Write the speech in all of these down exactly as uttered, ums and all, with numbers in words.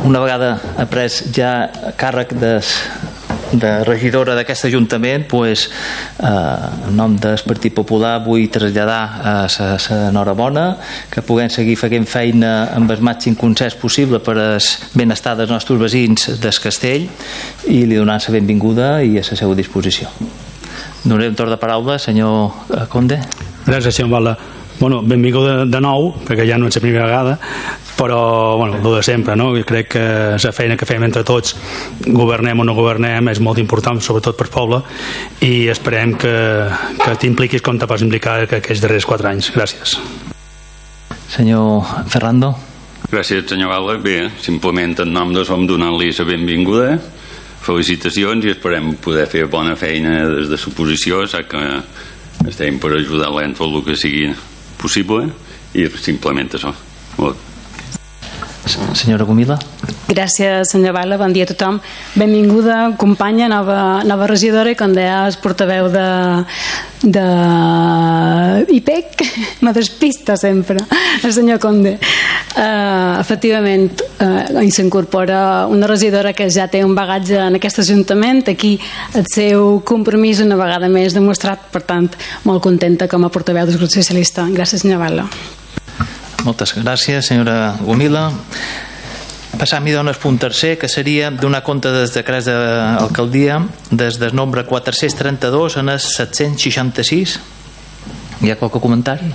una vegada ha pres ja càrrec de, de regidora d'aquest Ajuntament, pues, eh, en nom del Partit Popular vull traslladar la enhorabona, que puguem seguir fent feina amb el màxim consens possible per al benestar dels nostres veïns del castell, i li donant la benvinguda i a la seva disposició. Donaré un torn de paraula, senyor Conde. Gràcies, senyor Bala. Bueno, benvinguda de nou, perquè ja no és la primera vegada, però, bueno, el de sempre, no? Jo crec que la feina que fem entre tots, governem o no governem, és molt important, sobretot per poble, i esperem que, que t'impliquis com te vas implicar aquests darrers quatre anys. Gràcies. Senyor Ferrando. Gràcies, senyor Bala. Bé, simplement en nom de som donant-li la benvinguda, felicitacions, i esperem poder fer bona feina des de l'oposició, sap que estem per ajudar-la en tot el que sigui possible, i simplement això. Molt. Senyora Gomila. Gràcies, senyor Bala, bon dia a tothom. Benvinguda, companya, nova, nova regidora, i com deia el portaveu de, de I P E C, me despista sempre, el senyor Conde. Uh, efectivament, uh, s'incorpora una regidora que ja té un bagatge en aquest Ajuntament, aquí el seu compromís una vegada més demostrat, per tant, molt contenta com a portaveu del grup socialista. Gràcies, senyor Bala. Moltes gràcies, senyora Gomila. Passam i dones punt tercer, que seria donar compte dels decrets d'alcaldia des del nombre quatre-cents trenta-dos en el set-cents seixanta-sis. Hi ha qualque comentari?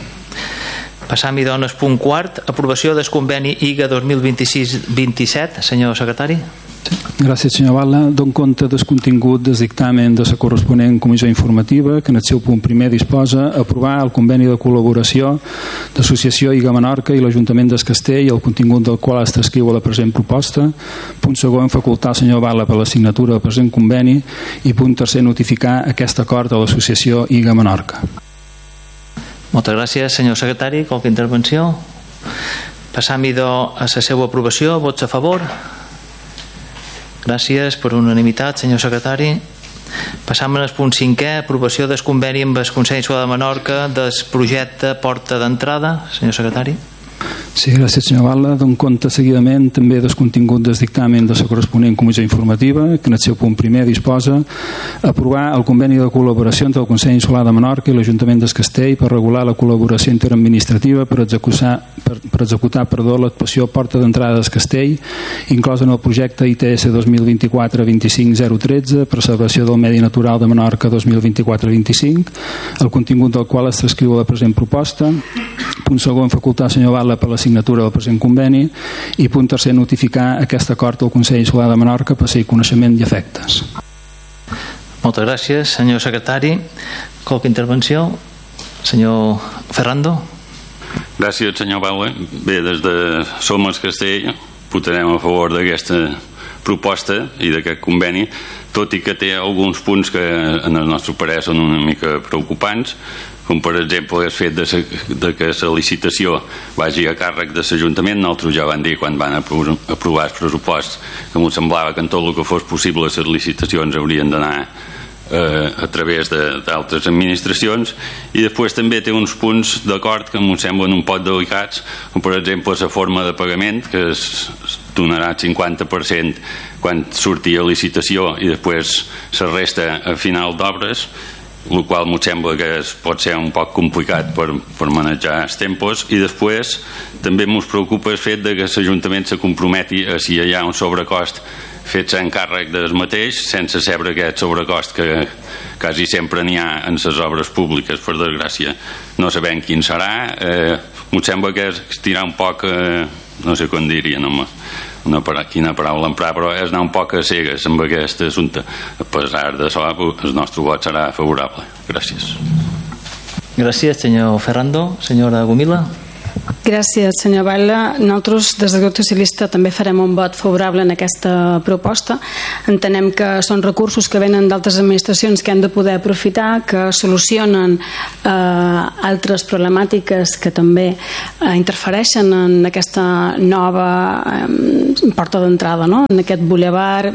Passam i dones punt quart, aprovació del conveni I G A dos mil vint-i-sis vint-i-set. Senyor secretari. Gràcies, senyor Bala. Dono compte del contingut del dictamen de la corresponent comissió informativa, que en el seu punt primer disposa aprovar el conveni de col·laboració d'associació I G A Menorca i l'Ajuntament del Castell, el contingut del qual es transcriu a la present proposta. Punt segon, facultar al senyor Bala per la signatura del present conveni, i punt tercer, notificar aquest acord a l'associació I G A Menorca. Moltes gràcies, senyor secretari. Qualque intervenció? Passam a la seva aprovació. Vots a favor? Gràcies, per unanimitat, senyor secretari. Passam al punt cinquè, aprovació del conveni amb el Consell Insular de Menorca del projecte Porta d'Entrada. Senyor secretari. Sí, gràcies, senyor Bala. Dono compte seguidament també del contingut del dictamen de la corresponent comissió informativa, que en el seu punt primer disposa aprovar el conveni de col·laboració entre el Consell Insular de Menorca i l'Ajuntament del Castell per regular la col·laboració interadministrativa per executar, per, per executar perdó, l'actuació Porta d'Entrada del Castell, inclosa en el projecte I T S dos mil vint-i-quatre vint-i-cinc zero tretze, preservació del medi natural de Menorca dos mil vint-i-quatre vint-i-cinc, el contingut del qual es transcriu a la present proposta. Punt segon, facultar al senyor Bala per la signatura del present conveni, i punt tercer, notificar aquest acord al Consell Insular de Menorca per ser coneixement i efectes. Moltes gràcies, senyor secretari. Qualque intervenció? Senyor Ferrando. Gràcies, senyor Bala. Bé, des de Som el Castell votarem a favor d'aquesta proposta i d'aquest conveni, tot i que té alguns punts que en el nostre parer són una mica preocupants, com per exemple el fet de, de que la licitació vagi a càrrec de l'Ajuntament. Nosaltres ja vam dir quan van aprovar el pressupost que m'ho semblava que en tot el que fos possible les licitacions haurien d'anar eh, a través d'altres administracions, i després també té uns punts d'acord que m'ho semblen un poc delicats, com per exemple la forma de pagament, que es donarà el cinquanta per cent quan surti a licitació i després se resta a final d'obres, el qual m'ho sembla que es pot ser un poc complicat per, per manejar els tempos. I després també ens preocupa el fet de que l'Ajuntament se comprometi a si hi ha un sobrecost fet-se en càrrec del mateix, sense saber aquest sobrecost que quasi sempre n'hi ha en les obres públiques, per desgràcia. No sabem quin serà. Eh, m'ho sembla que és tirar un poc, eh, no sé com diria, no me... una para, quina paraula emprar, però és anar un poc a cegues amb aquest assumpte. A pesar d'això, el nostre vot serà favorable. Gràcies. Gràcies, senyor Ferrando. Senyora Gomila. Gràcies, senyor Bala. Nosaltres, des del grup socialista, també farem un vot favorable en aquesta proposta. Entenem que són recursos que venen d'altres administracions que han de poder aprofitar, que solucionen eh, altres problemàtiques que també eh, interfereixen en aquesta nova eh, porta d'entrada, no? En aquest bulevard.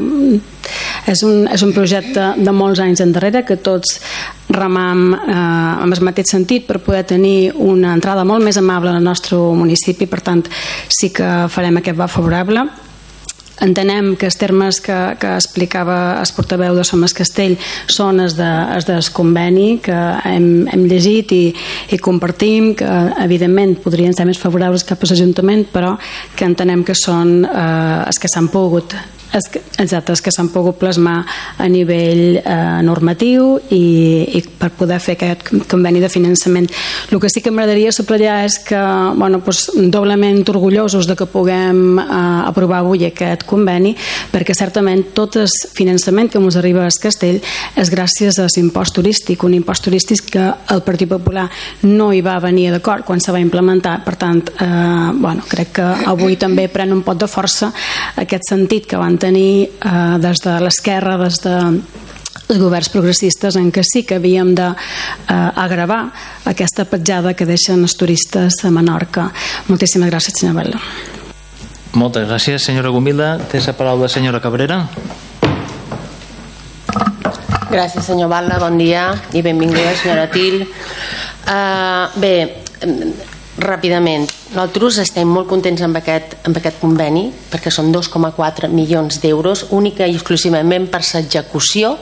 És un, és un projecte de molts anys endarrere que tots remam eh, en el mateix sentit per poder tenir una entrada molt més amable al nostre municipi. Per tant, sí que farem aquest vot favorable. entenem que els termes que, que explicava el portaveu de Som es Castell són els, de, els del conveni que hem, hem llegit i, i compartim, que evidentment podrien ser més favorables cap a l'Ajuntament, però que entenem que són eh, els que s'han pogut exacte, els que s'han pogut plasmar a nivell eh, normatiu i, i per poder fer aquest conveni de finançament. El que sí que m'agradaria subratllar és que, bueno, doncs, doblement orgullosos de que puguem eh, aprovar avui aquest conveni, perquè certament tot el finançament que ens arriba al Castell és gràcies a l'impost turístic, un impost turístic que el Partit Popular no hi va venir d'acord quan se va implementar. Per tant, eh, bueno, crec que avui també pren un pot de força aquest sentit que van tenir eh, des de l'esquerra, des de els governs progressistes, en què sí que havíem d'agravar eh, aquesta petjada que deixen els turistes a Menorca. Moltíssimes gràcies, senyora Batlle. Moltes gràcies, senyora Gomila. Té la paraula la senyora Cabrera. Gràcies, senyor Batlle. Bon dia i benvinguda, senyora Til. Uh, bé, ràpidament, nosaltres estem molt contents amb aquest, amb aquest conveni perquè són dos coma quatre milions d'euros única i exclusivament per l'execució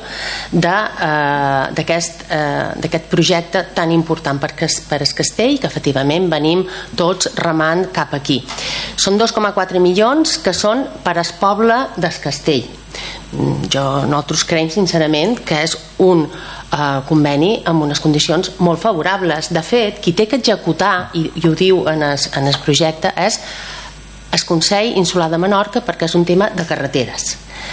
d'aquest eh, eh, projecte tan important per, per el Castell, que efectivament venim tots remant cap aquí. Són dos coma quatre milions que són per al poble del Castell. Jo, nosaltres creiem sincerament que és un eh, conveni amb unes condicions molt favorables. De fet, qui té que executar, i, i ho diu en el, en el projecte, és el Consell Insular de Menorca, perquè és un tema de carreteres.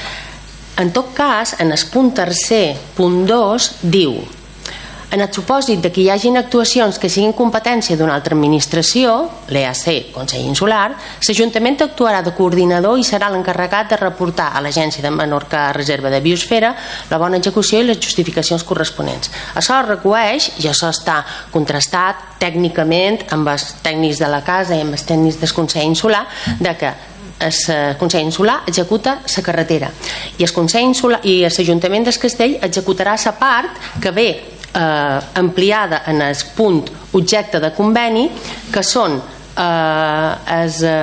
En tot cas, en el punt tercer, punt dos, diu: en el supòsit de que hi hagin actuacions que siguin competència d'una altra administració, l'E A C, Consell Insular, l'Ajuntament actuarà de coordinador i serà l'encarregat de reportar a l'Agència de Menorca Reserva de Biosfera la bona execució i les justificacions corresponents. Això es recueix, i això està contrastat tècnicament amb els tècnics de la casa i amb els tècnics del Consell Insular, de que el Consell Insular executa la carretera i el Consell Insular i l'Ajuntament del Castell executarà la part que ve Eh, ampliada en el punt objecte de conveni, que són eh,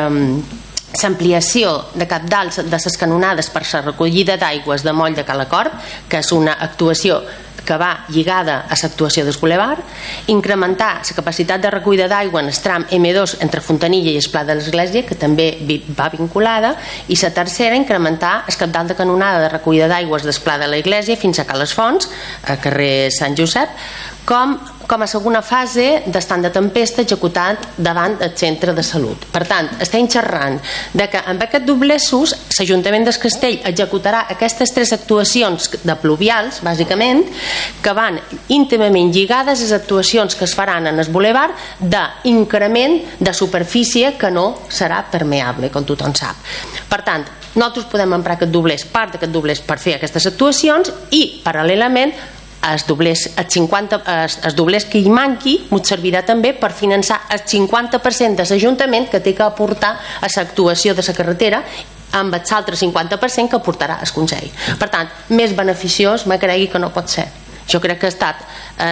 eh, l'ampliació de cabdals de les canonades per la recollida d'aigües de Moll de Calacorb, que és una actuació que va lligada a l'actuació del bulevard, incrementar la capacitat de recollida d'aigua en el tram eme dos entre Fontanilla i el Pla de l'Església, que també va vinculada, i la tercera, incrementar el cabdal de canonada de recollida d'aigües del Pla de l'Església fins a Cales Fonts, a carrer Sant Josep, com, com a segona fase d'estand de tempesta executat davant del centre de salut. Per tant, estem xerrant de que amb aquest doblessos l'Ajuntament del Castell executarà aquestes tres actuacions de pluvials, bàsicament, que van íntimament lligades a les actuacions que es faran en el bulevard d'increment de superfície que no serà permeable, com tothom sap. Per tant, nosaltres podem emprar aquest doblers, part d'aquest doblers per fer aquestes actuacions, i paral·lelament els doblers, els cinquanta, els, els doblers que hi manqui ens servirà també per finançar el cinquanta per cent de l'Ajuntament que té que aportar a l'actuació de la carretera amb l'altre cinquanta per cent que aportarà el Consell. Per tant, més beneficiós me cregui que no pot ser. Jo crec que ha estat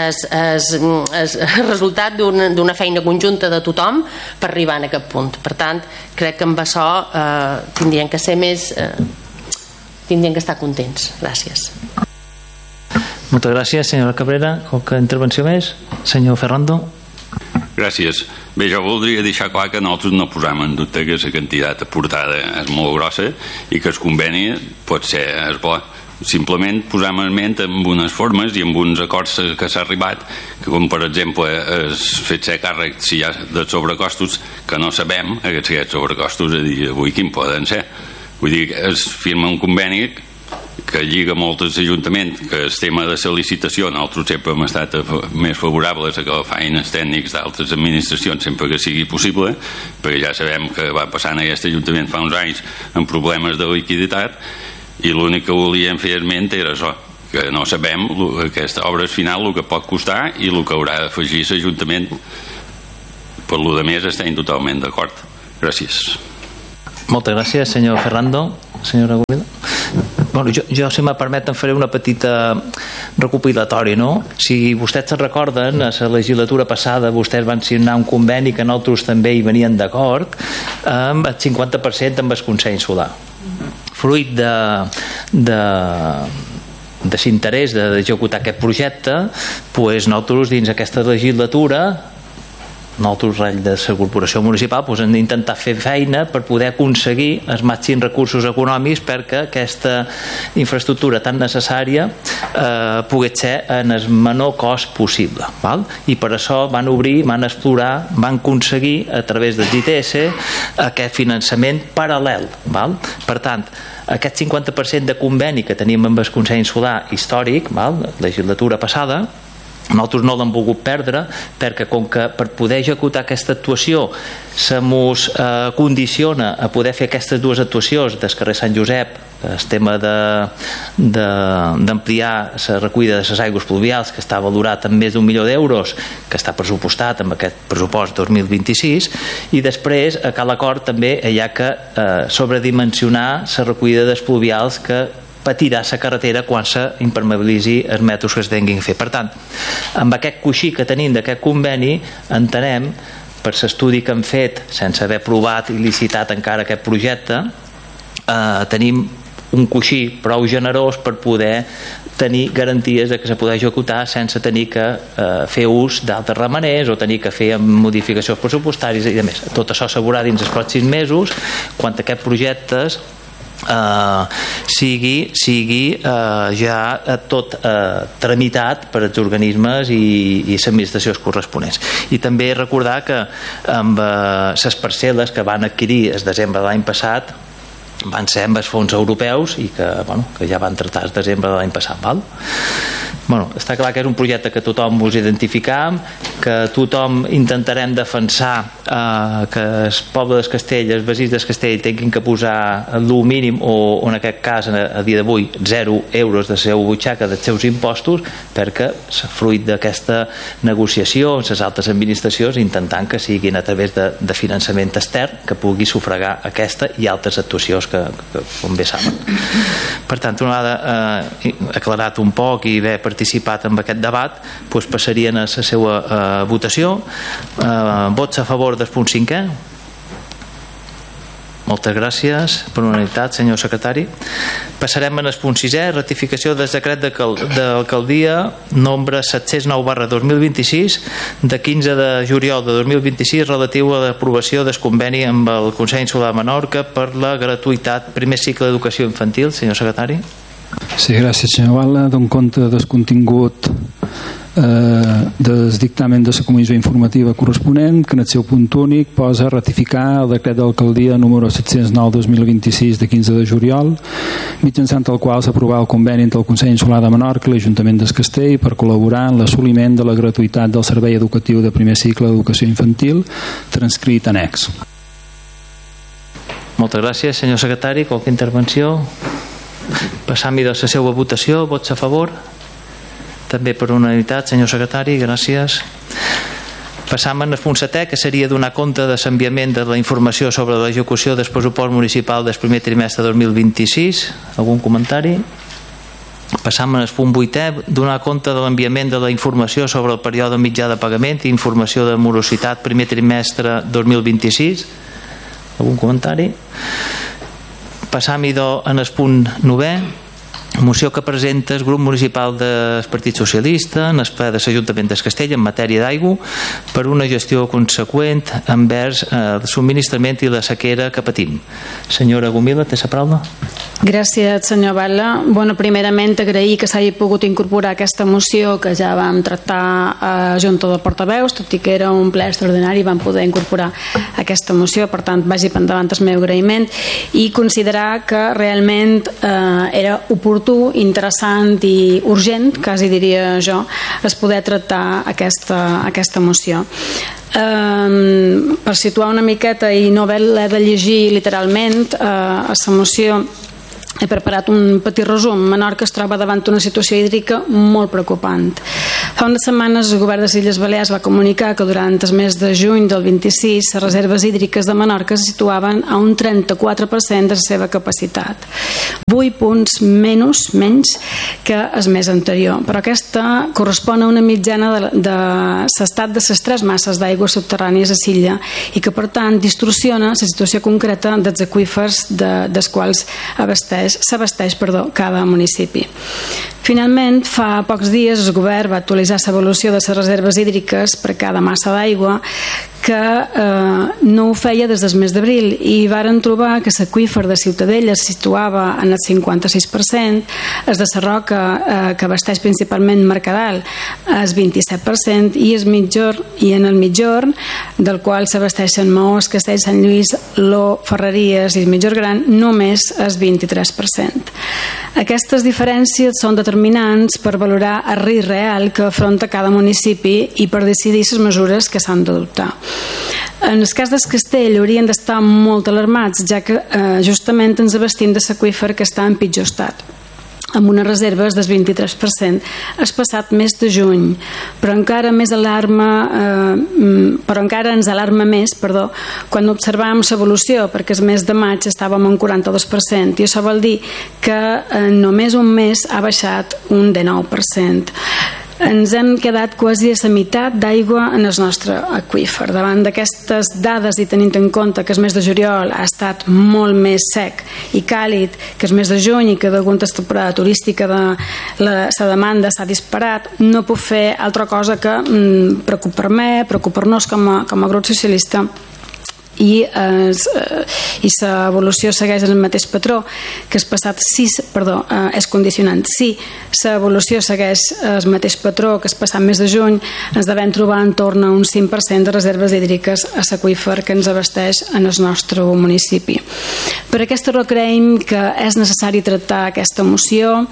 el resultat d'una feina conjunta de tothom per arribar a aquest punt. Per tant, crec que amb això eh, tindrien que ser més eh, tindrien que estar contents. Gràcies. Moltes gràcies, senyora Cabrera. Qualque intervenció més? Senyor Ferrando. Gràcies. Bé, jo voldria deixar clar que nosaltres no posam en dubte que la quantitat aportada és molt grossa i que el conveni pot ser és bo. Simplement posam en ment amb unes formes i amb uns acords que s'ha arribat, que com per exemple es fet ser càrrec si hi ha de sobrecostos que no sabem aquests sobrecostos a dir avui quin poden ser. Vull dir, es firma un conveni que lliga molt als ajuntaments, que el tema de la licitació nosaltres sempre hem estat més favorables a que el facin els tècnics d'altres administracions sempre que sigui possible, perquè ja sabem que va passar en aquest ajuntament fa uns anys amb problemes de liquiditat, i l'únic que volíem fer esment era això, que no sabem aquesta obra final el que pot costar i el que haurà d'afegir l'Ajuntament. Per lo de més estem totalment d'acord. Gràcies. Moltes gràcies, senyor Ferrando. Senyora Gomila. Bueno, jo, jo, si me permeten, faré una petita recopilatori, no? Si vostès se'n recorden, a la legislatura passada vostès van signar un conveni que nosaltres també hi venien d'acord amb el cinquanta per cent amb el Consell Insular. Fruit de, de, de l'interès d'executar aquest projecte, doncs nosaltres dins aquesta legislatura, nosaltres, ratll de la corporació municipal, doncs hem d'intentar fer feina per poder aconseguir els màxims recursos econòmics perquè aquesta infraestructura tan necessària eh, pogués ser en el menor cost possible, val? I per això van obrir, van explorar, van aconseguir a través del G T S aquest finançament paral·lel, val? Per tant, aquest cinquanta per cent de conveni que tenim amb el Consell Insular històric, val? La legislatura passada, nosaltres no l'hem volgut perdre perquè com que per poder executar aquesta actuació se mos eh, condiciona a poder fer aquestes dues actuacions del carrer Sant Josep, el tema d'ampliar la recollida de les aigües pluvials que està valorat en més d'un milió d'euros, que està pressupostat amb aquest pressupost dos mil vint-i-sis, i després a cal acord també hi ha que eh, sobredimensionar la recollida dels pluvials que patirà la carretera quan s'impermeabilitzi els metros que es tinguin a fer. Per tant, amb aquest coixí que tenim d'aquest conveni, entenem, per l'estudi que hem fet, sense haver provat i licitat encara aquest projecte, eh, tenim un coixí prou generós per poder tenir garanties de que se podrà executar sense tenir que eh, fer ús d'altres remeners o tenir que fer modificacions pressupostàries i demés. Tot això s'haurà dins els pròxims mesos quan aquests projectes Uh, sigui, sigui uh, ja uh, tot uh, tramitat per als organismes i, i les administracions corresponents. I també recordar que amb les uh, parcel·les que van adquirir el desembre de l'any passat van ser amb els fons europeus i que, bueno, que ja van tratar el desembre de l'any passat, val? Bueno, està clar que és un projecte que tothom us identificam, que tothom intentarem defensar eh, que el poble del Castell, els veïns del Castell tinguin que posar el mínim o, o en aquest cas a, a dia d'avui zero euros de la seva butxaca dels seus impostos, perquè fruit d'aquesta negociació amb les altres administracions intentant que siguin a través de, de finançament extern que pugui sufragar aquesta i altres actuacions que, que com bé saben. Per tant, una vegada eh, aclarat un poc i haver participat en aquest debat, doncs passarien a la seva eh, votació. Eh, vots a favor del punt cinquè? Moltes gràcies per unanimitat, senyor secretari. Passarem al punt sisè, ratificació del decret d'alcaldia nombre set-cents nou barra dos mil vint-i-sis de quinze de juliol de dos mil vint-i-sis relatiu a l'aprovació del conveni amb el Consell Insular de Menorca per la gratuïtat primer cicle d'educació infantil. Senyor secretari. Sí, gràcies, senyor Bala. Dono compte del contingut eh, del dictamen de la comissió informativa corresponent, que en el seu punt únic posa ratificar el decret d'alcaldia número set-cents nou barra dos mil vint-i-sis de quinze de juliol, mitjançant el qual s'aprovava el conveni entre el Consell Insular de Menorca i l'Ajuntament del Castell per col·laborar en l'assoliment de la gratuïtat del servei educatiu de primer cicle d'educació infantil, transcrit annex. Moltes gràcies, senyor secretari. Qualque intervenció? Passam-hi de la seva votació. Vots a favor? També per unanimitat, senyor secretari. Gràcies. Passam al punt setè, que seria donar compte de l'enviament de la informació sobre l'execució del pressupost municipal del primer trimestre dos mil vint-i-sis. Algun comentari? Passam al punt vuitè, donar compte de l'enviament de la informació sobre el període mitjà de pagament i informació de morositat primer trimestre dos mil vint-i-sis. Algun comentari? Passam-hi en el punt novè, moció que presenta el grup municipal del Partit Socialista en el ple de l'Ajuntament del Castell en matèria d'aigua per una gestió conseqüent envers el subministrament i la sequera que patim. Senyora Gomila, té la paraula? Gràcies, senyor Batlle. Bueno, primerament agrair que s'hagi pogut incorporar aquesta moció que ja vam tractar a Junta de Portaveus, tot i que era un ple extraordinari, vam poder incorporar aquesta moció, per tant vagi per endavant el meu agraïment i considerar que realment eh, era oportú, interessant i urgent, quasi diria jo, es poder tractar aquesta, aquesta moció. Um, per situar una miqueta i no haver-la de llegir literalment, uh, a la moció He preparat un petit resum. Menorca es troba davant una situació hídrica molt preocupant. Fa unes setmanes el govern de les Illes Balears va comunicar que durant el mes de juny del vint-i-sis les reserves hídriques de Menorca se situaven a un trenta-quatre per cent de la seva capacitat. vuit punts menys, menys que el mes anterior. Però aquesta correspon a una mitjana de, de l'estat de les tres masses d'aigua subterrànies a l'illa i que, per tant, distorsiona la situació concreta dels aqüífers de, dels quals abasteix s'abasteix cada municipi. Finalment, fa pocs dies el govern va actualitzar l'avaluació de les reserves hídriques per cada massa d'aigua que eh, no ho feia des del mes d'abril i varen trobar que l'aqüífer de Ciutadella es situava en el cinquanta-sis per cent, el de la Roca, eh, que abasteix principalment Mercadal, el vint-i-set per cent i, el mitjor, i en el Mitjorn, del qual s'abasteixen Maó, Castell, Sant Lluís, Lo, Ferreries i el Mitjor Gran, només el vint-i-tres per cent. Aquestes diferències són determinants per valorar el risc real que afronta cada municipi i per decidir les mesures que s'han d'adoptar. En el cas del Castell haurien d'estar molt alarmats, ja que eh, justament ens abastim de l'aqüífer que està en pitjor estat, amb unes reserves del vint-i-tres per cent el passat mes de juny, però encara més alarma eh, però encara ens alarma més perdó, quan observàvem l'evolució, perquè el mes de maig estàvem en quaranta-dos per cent i això vol dir que en només un mes ha baixat un dinou per cent. Ens hem quedat quasi a la meitat d'aigua en el nostre aqüífer. Davant d'aquestes dades i tenint en compte que el mes de juliol ha estat molt més sec i càlid que el mes de juny i que degut a la temporada turística de la, la demanda s'ha disparat, no puc fer altra cosa que mm, preocupar-me, preocupar-nos com a, com a grup socialista i, eh, i l'evolució segueix el mateix patró que el passat sis, perdó, eh, és condicionant. Si l'evolució segueix el mateix patró que el passat mes de juny, ens devem trobar en torn a un cinc per cent de reserves hídriques a l'aqüífer que ens abasteix en el nostre municipi. Per aquesta raó creiem que és necessari tractar aquesta moció.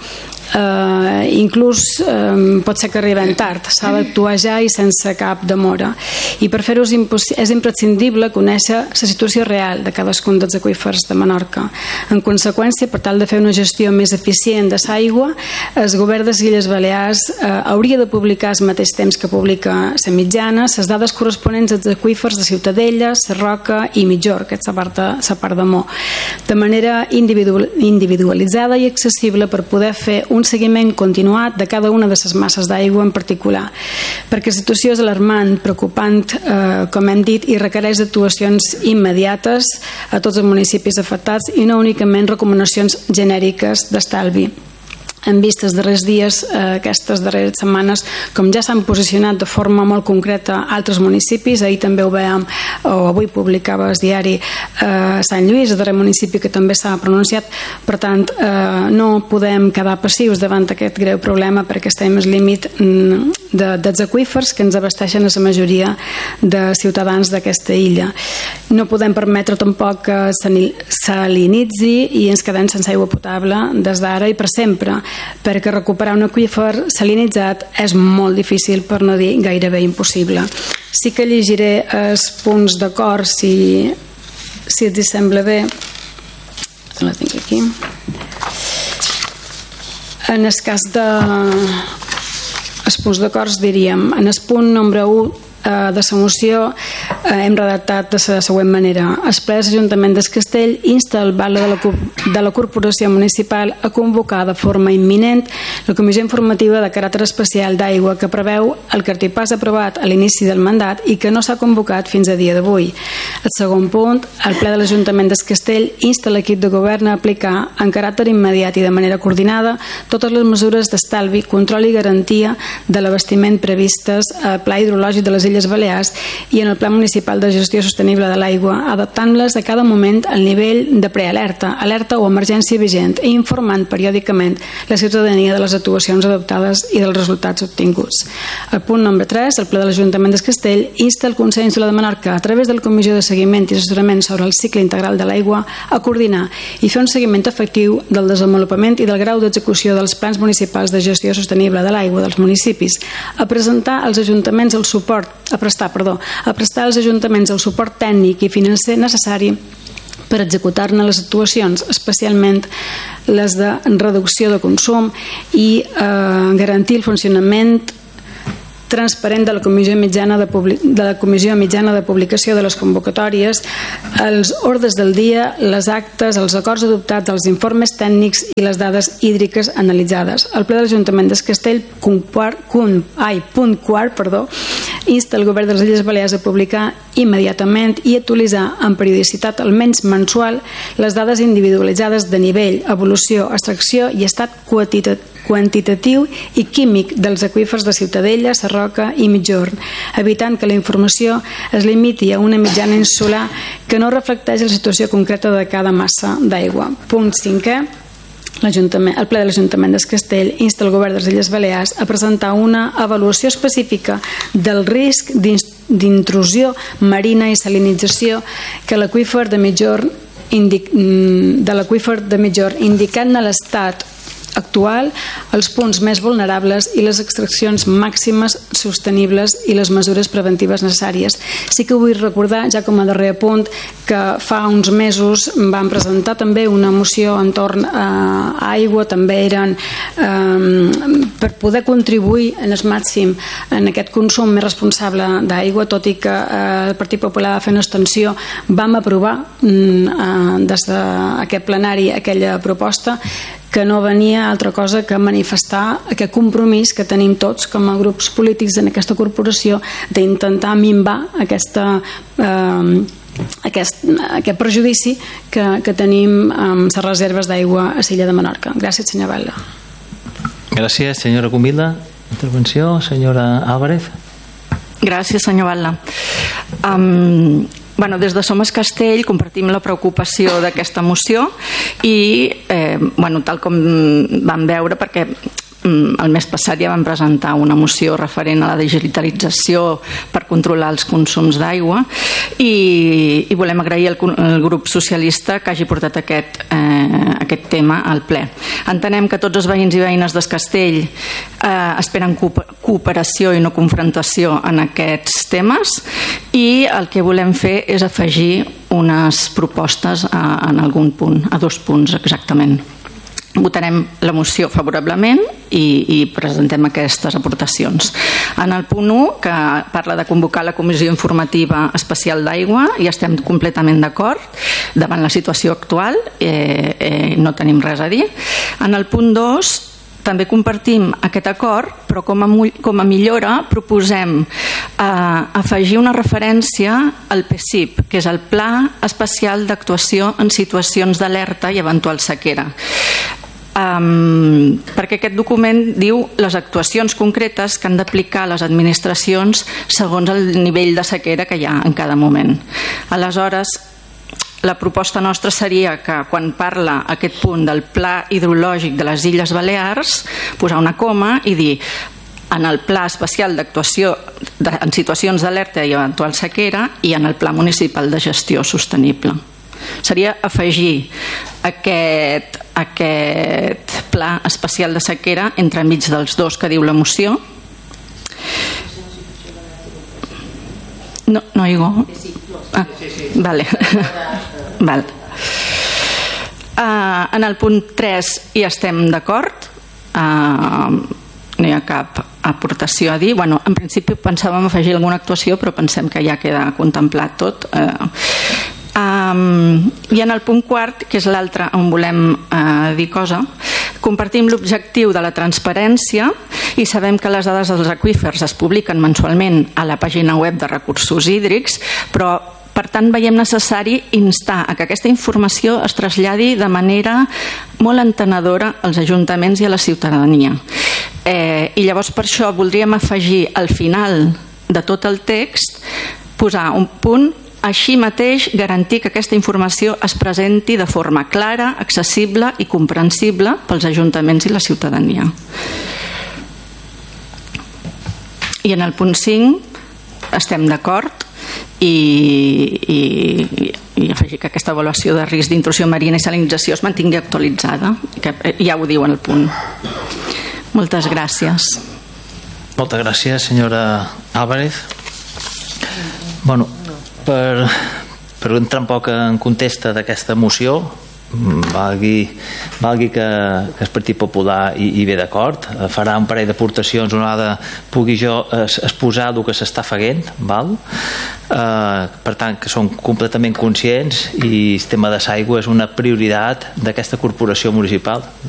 Uh, inclús um, pot ser que arribem tard, s'ha d'actuar ja i sense cap demora, i per fer-ho és imprescindible conèixer la situació real de cadascun dels aqüífers de Menorca. En conseqüència, per tal de fer una gestió més eficient de l'aigua, el govern de les Illes Balears uh, hauria de publicar al mateix temps que publica la mitjana les dades corresponents als aqüífers de Ciutadella, la Roca i Mitjor, que és la part de, la part de Mo, de manera individual, individualitzada i accessible per poder fer un un seguiment continuat de cada una de les masses d'aigua en particular, perquè la situació és alarmant, preocupant, eh, com hem dit, i requereix actuacions immediates a tots els municipis afectats i no únicament recomanacions genèriques d'estalvi. Hem vist els darrers dies, eh, aquestes darreres setmanes, com ja s'han posicionat de forma molt concreta altres municipis. Ahir també ho veiem, o avui publicava el diari eh, Sant Lluís, el darrer municipi que també s'ha pronunciat. Per tant, eh, no podem quedar passius davant d'aquest greu problema perquè estem al límit mm, de, dels aqüífers que ens abasteixen a la majoria de ciutadans d'aquesta illa. No podem permetre tampoc que salinitzi i ens quedem sense aigua potable des d'ara i per sempre, perquè recuperar un aqüífer salinitzat és molt difícil, per no dir gairebé impossible. Sí que llegiré els punts d'acord, si, si els sembla bé. La tinc aquí. En el cas de els punts d'acord, diríem, en el punt nombre u de la moció eh, hem redactat de la següent manera: el ple de l'Ajuntament del Castell insta el Batlle de la, de la Corporació Municipal a convocar de forma imminent la comissió informativa de caràcter especial d'aigua que preveu el cartipàs aprovat a l'inici del mandat i que no s'ha convocat fins a dia d'avui. El segon punt, el ple de l'Ajuntament del Castell insta l'equip de govern a aplicar en caràcter immediat i de manera coordinada totes les mesures d'estalvi, control i garantia de l'abastiment previstes al Pla Hidrològic de les Illes Balears i en el Pla Municipal de Gestió Sostenible de l'Aigua, adaptant-les a cada moment al nivell de prealerta, alerta o emergència vigent i informant periòdicament la ciutadania de les actuacions adoptades i dels resultats obtinguts. El punt nombre tres, el ple de l'Ajuntament del Castell insta el Consell Insular de Menorca a través de la Comissió de Seguiment i Assessorament sobre el cicle integral de l'aigua a coordinar i fer un seguiment efectiu del desenvolupament i del grau d'execució dels plans municipals de gestió sostenible de l'aigua dels municipis, a presentar als ajuntaments el suport a prestar, perdó, a prestar als ajuntaments el suport tècnic i financer necessari per executar-ne les actuacions, especialment les de reducció de consum i eh, garantir el funcionament transparent de la Comissió Mitjana de, de la Comissió Mitjana de Publicació de les convocatòries, els ordres del dia, les actes, els acords adoptats, els informes tècnics i les dades hídriques analitzades. El ple de l'Ajuntament d'Es Castell, punt quart, ai, punt quart, perdó, insta el govern de les Illes Balears a publicar immediatament i actualitzar amb periodicitat almenys mensual les dades individualitzades de nivell, evolució, extracció i estat quantitatiu i químic dels aqüífers de Ciutadella, Sarroca i Migjorn, evitant que la informació es limiti a una mitjana insular que no reflecteix la situació concreta de cada massa d'aigua. Punt cinquè. El ple de l'Ajuntament d'Es Castell insta el govern de les Illes Balears a presentar una avaluació específica del risc d'intrusió marina i salinització que l'aqüífer de Migjorn de l'aqüífer de Migjorn, indicant-ne l'estat actual, els punts més vulnerables i les extraccions màximes sostenibles i les mesures preventives necessàries. Sí que vull recordar, ja com a darrer punt, que fa uns mesos vam presentar també una moció entorn a aigua, també eren eh, per poder contribuir en el màxim en aquest consum més responsable d'aigua, tot i que eh, el Partit Popular va fer una extensió, vam aprovar eh, des d'aquest plenari aquella proposta que no venia altra cosa que manifestar aquest compromís que tenim tots com a grups polítics en aquesta corporació d'intentar minvar aquesta, eh, aquest, aquest prejudici que, que tenim amb les reserves d'aigua a l'illa de Menorca. Gràcies, senyora Vela. Gràcies, senyora Comila. Intervenció, senyora Álvarez. Gràcies, senyor Vela. Um, Bueno, des de Som Es Castell compartim la preocupació d'aquesta moció i eh, bueno, tal com vam veure, perquè el mes passat ja vam presentar una moció referent a la digitalització per controlar els consums d'aigua i, i volem agrair al, al grup socialista que hagi portat aquest, eh, aquest tema al ple. Entenem que tots els veïns i veïnes d'Es Castell eh, esperen cooperació i no confrontació en aquests temes i el que volem fer és afegir unes propostes a, en algun punt, a dos punts exactament. Votarem la moció favorablement i, i presentem aquestes aportacions. En el punt u, que parla de convocar la Comissió Informativa Especial d'Aigua, hi estem completament d'acord davant la situació actual, eh, eh, no tenim res a dir. En el punt dos, també compartim aquest acord, però com a, com a millora proposem eh, afegir una referència al P S I P, que és el Pla Especial d'Actuació en Situacions d'Alerta i Eventual Sequera. Um, perquè aquest document diu les actuacions concretes que han d'aplicar les administracions segons el nivell de sequera que hi ha en cada moment. Aleshores, la proposta nostra seria que quan parla aquest punt del Pla Hidrològic de les Illes Balears, posar una coma i dir en el Pla Especial d'Actuació en Situacions d'Alerta i Eventual Sequera i en el Pla Municipal de Gestió Sostenible. Seria afegir aquest, aquest pla especial de sequera entremig dels dos que diu la moció. No, no digo. Ah, vale. Val. Uh, en el punt tres hi estem d'acord. Uh, no hi ha cap aportació a dir. Bueno, en principi pensàvem afegir alguna actuació, però pensem que ja queda contemplat tot. Uh, Um, I en el punt quart, que és l'altre on volem uh, dir cosa, compartim l'objectiu de la transparència i sabem que les dades dels aqüífers es publiquen mensualment a la pàgina web de recursos hídrics, però per tant veiem necessari instar a que aquesta informació es traslladi de manera molt entenedora als ajuntaments i a la ciutadania. Eh, I llavors per això voldríem afegir al final de tot el text posar un punt: així mateix, garantir que aquesta informació es presenti de forma clara, accessible i comprensible pels ajuntaments i la ciutadania. I en el punt cinc estem d'acord i, i, i afegir que aquesta avaluació de risc d'intrusió marina i salinització es mantingui actualitzada, que ja ho diu en el punt. Moltes gràcies. Moltes gràcies, senyora Álvarez. Bueno, per, per entrar un poc en context d'aquesta moció, valgui, valgui que, que el Partit Popular hi, hi ve d'acord, farà un parell d'aportacions, una vegada pugui jo es, exposar el que s'està fent, val? Eh, per tant que som completament conscients i el tema de l'aigua és una prioritat d'aquesta corporació municipal.